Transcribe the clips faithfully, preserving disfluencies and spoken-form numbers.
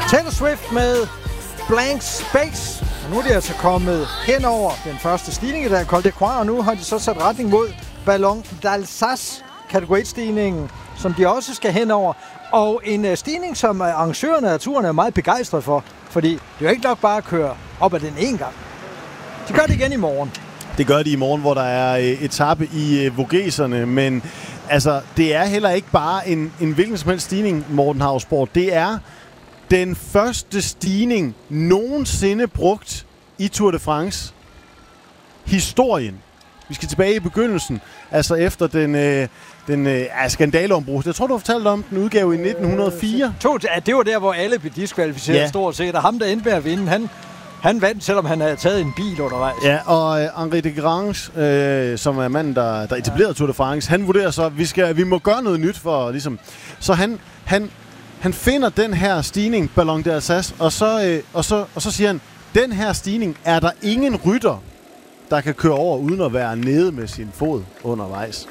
Taylor Swift med Blank Space. Og nu er de altså kommet hen over den første stigning, der er Col de Croix, og nu har de så sat retning mod Ballon d'Alsace, kategori et-stigningen, som de også skal hen over. Og en uh, stigning, som uh, arrangørerne af turen er meget begejstret for, fordi det er jo ikke nok bare at køre op ad den ene gang. De gør det igen i morgen. Det gør de i morgen, hvor der er øh, etape i øh, Vogeserne, men altså, det er heller ikke bare en, en hvilken som helst stigning, Morten Hausborg. Det er den første stigning nogensinde brugt i Tour de France. Historien. Vi skal tilbage i begyndelsen, altså efter den, øh, den øh, skandaleombrud. Jeg tror, du har fortalt om den udgave i nitten hundrede og fire. To, det var der, hvor alle blev diskvalificeret ja. Stort set, og ham, der endte med at vinde, han, han vandt, selvom han havde taget en bil undervejs. Ja, og øh, Henri de Grange, øh, som er manden, der, der etablerede ja. Tour de France, han vurderer så, at vi, skal, vi må gøre noget nyt for ligesom. Så han, han, han finder den her stigning, Ballon d'Alsace, og så, øh, og, så, og så siger han, den her stigning er der ingen rytter, der kan køre over uden at være nede med sin fod undervejs.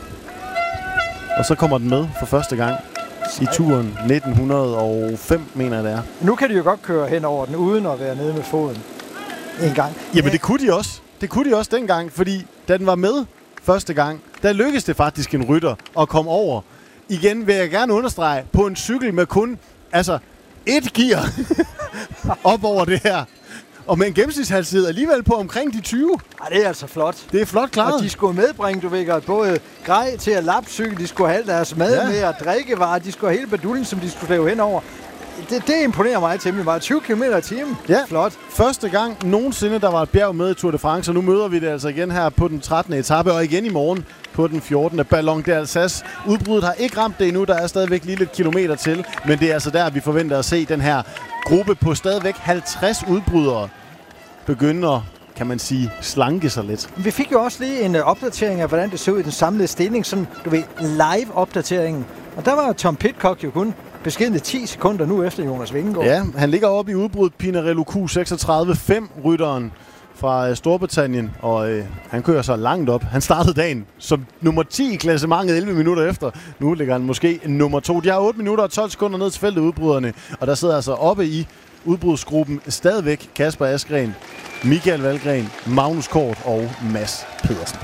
Og så kommer den med for første gang i turen nitten hundrede og fem, mener jeg det er. Nu kan de jo godt køre hen over den uden at være nede med foden en gang. Jamen det kunne de også. Det kunne de også dengang, fordi da den var med første gang, der lykkedes det faktisk en rytter at komme over. Igen vil jeg gerne understrege, på en cykel med kun altså et gear op over det her. Og med en gennemsnitshastighed alligevel på omkring de tyve. Ja, det er altså flot. Det er flot klaret. Og de skulle medbringe, du ved, både grej til at lappe cykel, de skulle have deres mad ja. med, og drikkevarer, de skulle have hele baduljen, som de skulle lave henover. Det, det imponerer mig temmelig meget. tyve kilometer i timen. Ja. Flot. Første gang nogensinde, der var et bjerg med i Tour de France, og nu møder vi det altså igen her på den trettende etape, og igen i morgen på den fjortende Ballon d'Alsace. Udbruddet har ikke ramt det endnu, der er stadigvæk lige lidt kilometer til, men det er altså der, vi forventer at se den her gruppe på stadigvæk halvtreds udbrydere begynder, kan man sige, slanke sig lidt. Vi fik jo også lige en uh, opdatering af, hvordan det så ud i den samlede stilling, sådan, du ved, live-opdateringen. Og der var Tom Pidcock jo kun beskedne ti sekunder nu efter Jonas Vingegaard. Ja, han ligger oppe i udbruddet Pinarello Q seksogtredive fem rytteren fra uh, Storbritannien, og uh, han kører så langt op. Han startede dagen som nummer ti i klassementet elleve minutter efter. Nu ligger han måske nummer to. De har otte minutter og tolv sekunder ned til feltet udbryderne, og der sidder altså oppe i udbrudsgruppen stadigvæk Kasper Asgreen, Michael Valgren, Magnus Kort og Mads Pedersen.